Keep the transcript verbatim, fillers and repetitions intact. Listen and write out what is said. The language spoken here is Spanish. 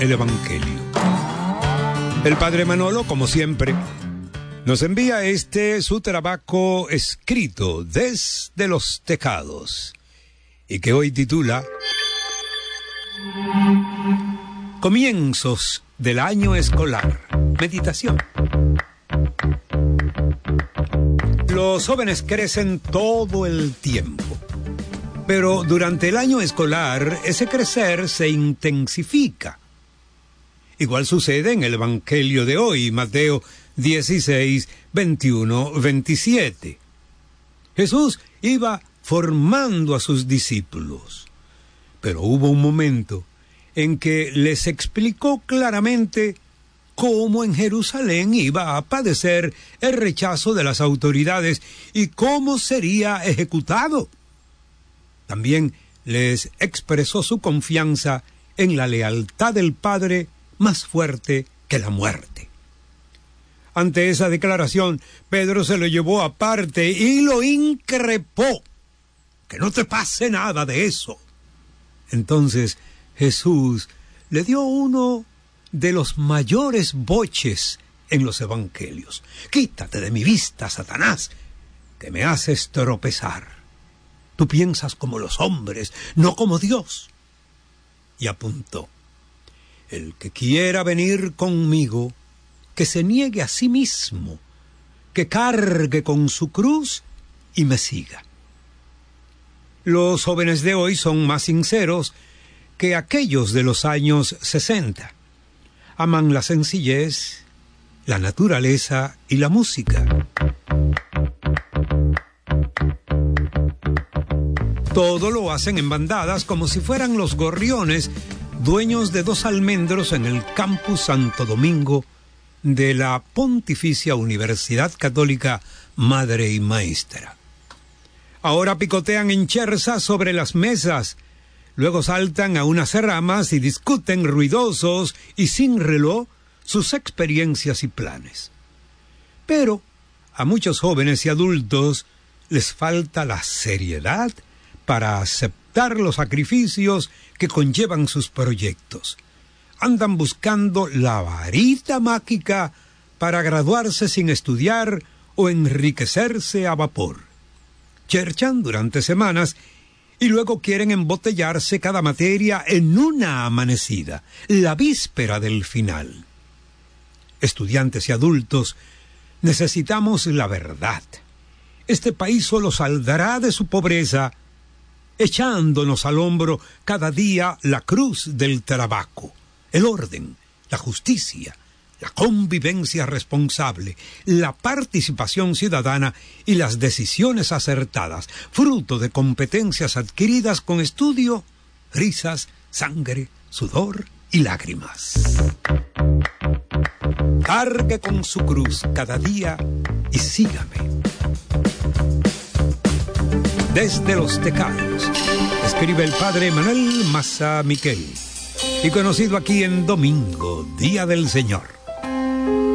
el Evangelio. El padre Manolo, como siempre, nos envía este su trabajo escrito desde los tejados y que hoy titula Comienzos del año escolar. Meditación. Los jóvenes crecen todo el tiempo, pero durante el año escolar ese crecer se intensifica. Igual sucede en el Evangelio de hoy, Mateo dieciséis, veintiuno, veintisiete. Jesús iba formando a sus discípulos, pero hubo un momento en que les explicó claramente cómo en Jerusalén iba a padecer el rechazo de las autoridades y cómo sería ejecutado. También les expresó su confianza en la lealtad del Padre más fuerte que la muerte. Ante esa declaración, Pedro se lo llevó aparte y lo increpó. Que no te pase nada de eso. Entonces Jesús le dio uno de los mayores boches en los evangelios. Quítate de mi vista, Satanás, que me haces tropezar. Tú piensas como los hombres, no como Dios. Y apuntó: el que quiera venir conmigo, que se niegue a sí mismo, que cargue con su cruz y me siga. Los jóvenes de hoy son más sinceros que aquellos de los años sesenta. Aman la sencillez, la naturaleza y la música. Todo lo hacen en bandadas como si fueran los gorriones, dueños de dos almendros en el campus Santo Domingo de la Pontificia Universidad Católica Madre y Maestra. Ahora picotean en cherza sobre las mesas, luego saltan a unas ramas y discuten ruidosos y sin reloj sus experiencias y planes. Pero a muchos jóvenes y adultos les falta la seriedad para aceptar los sacrificios que conllevan sus proyectos. Andan buscando la varita mágica para graduarse sin estudiar o enriquecerse a vapor. Cherchan durante semanas y luego quieren embotellarse cada materia en una amanecida, la víspera del final. Estudiantes y adultos, necesitamos la verdad. Este país solo saldrá de su pobreza echándonos al hombro cada día la cruz del trabajo, el orden, la justicia, la convivencia responsable, la participación ciudadana y las decisiones acertadas, fruto de competencias adquiridas con estudio, risas, sangre, sudor y lágrimas. Cargue con su cruz cada día y sígame. Desde los tejados, escribe el padre Manuel Maza Miquel, y conocido aquí en Domingo, Día del Señor.